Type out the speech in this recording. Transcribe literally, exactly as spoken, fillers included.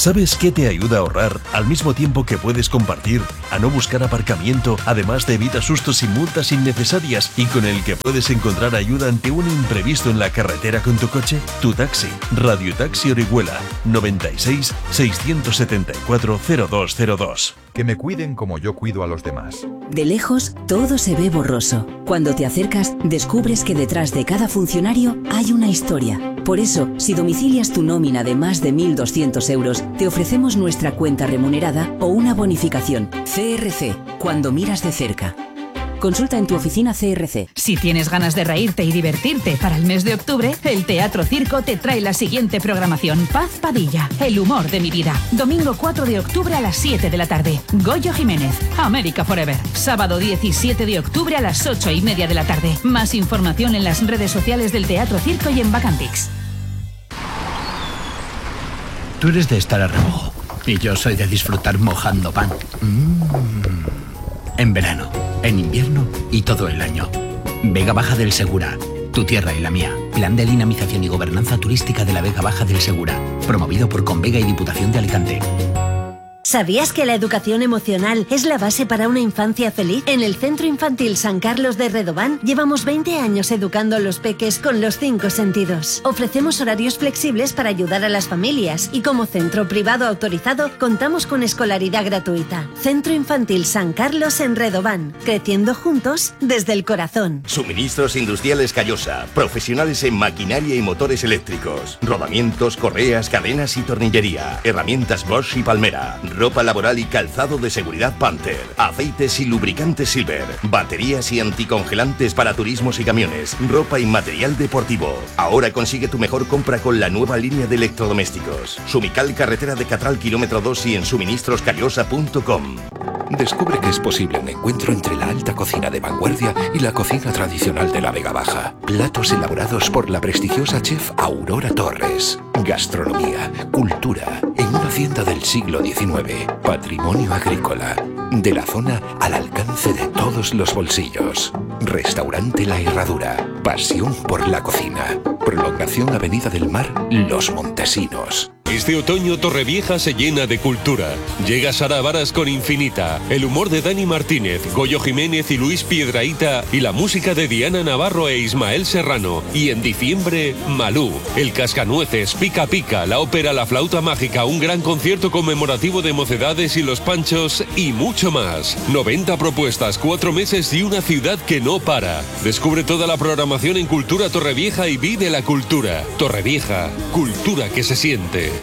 ¿Sabes qué te ayuda a ahorrar al mismo tiempo que puedes compartir, a no buscar aparcamiento, además de evita sustos y multas innecesarias y con el que puedes encontrar ayuda ante un imprevisto en la carretera con tu coche? Tu Taxi. Radio Taxi Orihuela. noventa y seis, seiscientos setenta y cuatro, cero dos cero dos. Que me cuiden como yo cuido a los demás. De lejos, todo se ve borroso. Cuando te acercas, descubres que detrás de cada funcionario hay una historia. Por eso, si domicilias tu nómina de más de mil doscientos euros, te ofrecemos nuestra cuenta remunerada o una bonificación. C R C, cuando miras de cerca. Consulta en tu oficina C R C. Si tienes ganas de reírte y divertirte para el mes de octubre, el Teatro Circo te trae la siguiente programación. Paz Padilla, el humor de mi vida. Domingo cuatro de octubre a las siete de la tarde. Goyo Jiménez, América Forever. Sábado diecisiete de octubre a las ocho y media de la tarde. Más información en las redes sociales del Teatro Circo y en Vacantix. Tú eres de estar a remojo y yo soy de disfrutar mojando pan. Mm. En verano, en invierno y todo el año. Vega Baja del Segura, tu tierra y la mía. Plan de dinamización y gobernanza turística de la Vega Baja del Segura, promovido por Convega y Diputación de Alicante. ¿Sabías que la educación emocional es la base para una infancia feliz? En el Centro Infantil San Carlos de Redován llevamos veinte años educando a los peques con los cinco sentidos. Ofrecemos horarios flexibles para ayudar a las familias y como centro privado autorizado contamos con escolaridad gratuita. Centro Infantil San Carlos en Redován, creciendo juntos desde el corazón. Suministros Industriales Callosa, profesionales en maquinaria y motores eléctricos, rodamientos, correas, cadenas y tornillería, herramientas Bosch y Palmera, ropa laboral y calzado de seguridad Panther, aceites y lubricantes Silver, baterías y anticongelantes para turismos y camiones, ropa y material deportivo. Ahora consigue tu mejor compra con la nueva línea de electrodomésticos. Sumical, carretera de Catral, kilómetro dos y en suministros callosa punto com. Descubre que es posible un encuentro entre la alta cocina de vanguardia y la cocina tradicional de la Vega Baja. Platos elaborados por la prestigiosa chef Aurora Torres. Gastronomía, cultura, en una hacienda del siglo diecinueve. Patrimonio agrícola. De la zona al alcance de todos los bolsillos. Restaurante La Herradura. Pasión por la cocina. Prolongación Avenida del Mar, Los Montesinos. Este otoño Torrevieja se llena de cultura. Llega Sara Varas con Infinita, el humor de Dani Martínez, Goyo Jiménez y Luis Piedrahita y la música de Diana Navarro e Ismael Serrano. Y en diciembre, Malú, el Cascanueces, Pica Pica, la ópera La Flauta Mágica, un gran concierto conmemorativo de Mocedades y Los Panchos y mucho más. noventa propuestas, cuatro meses y una ciudad que no para. Descubre toda la programación en Cultura Torrevieja y vive la cultura. Torrevieja, cultura que se siente.